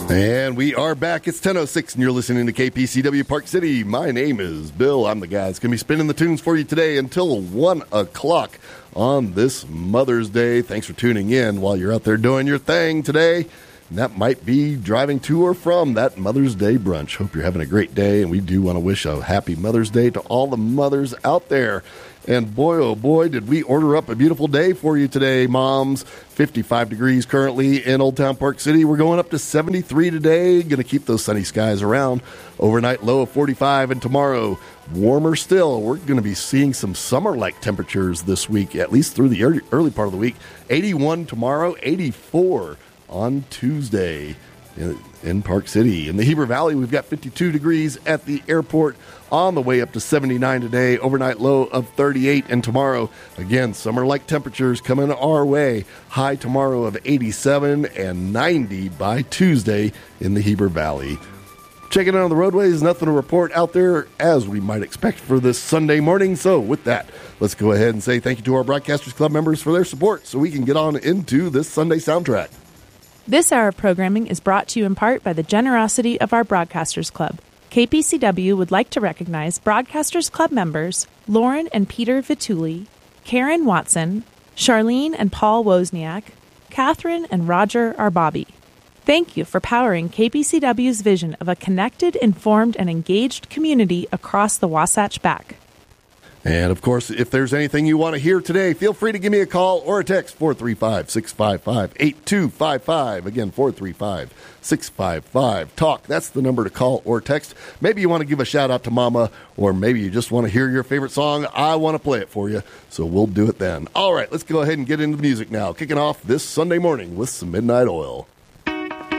And we are back. It's 10:06, and you're listening to KPCW Park City. My name is Bill. I'm the guy that's going to be spinning the tunes for you today until 1 o'clock on this Mother's Day. Thanks for tuning in while you're out there doing your thing today. And that might be driving to or from that Mother's Day brunch. Hope you're having a great day, and we do want to wish a happy Mother's Day to all the mothers out there. And boy, oh boy, did we order up a beautiful day for you today, moms. 55 degrees currently in Old Town Park City. We're going up to 73 today. Going to keep those sunny skies around. Overnight low of 45, and tomorrow warmer still. We're going to be seeing some summer-like temperatures this week, at least through the early part of the week. 81 tomorrow, 84 on Tuesday in Park City. In the Heber Valley, we've got 52 degrees at the airport, on the way up to 79 today, overnight low of 38, and tomorrow, again, summer-like temperatures coming our way. High tomorrow of 87 and 90 by Tuesday in the Heber Valley. Checking out on the roadways, nothing to report out there as we might expect for this Sunday morning. So with that, let's go ahead and say thank you to our Broadcasters Club members for their support so we can get on into this Sunday soundtrack. This hour of programming is brought to you in part by the generosity of our Broadcasters Club. KPCW would like to recognize Broadcasters Club members Lauren and Peter Vituli, Karen Watson, Charlene and Paul Wozniak, Catherine and Roger Arbabi. Thank you for powering KPCW's vision of a connected, informed, and engaged community across the Wasatch Back. And, of course, if there's anything you want to hear today, feel free to give me a call or a text, 435-655-8255. Again, 435-655-TALK. That's the number to call or text. Maybe you want to give a shout-out to Mama, or maybe you just want to hear your favorite song. I want to play it for you, so we'll do it then. All right, let's go ahead and get into the music now, kicking off this Sunday morning with some Midnight Oil.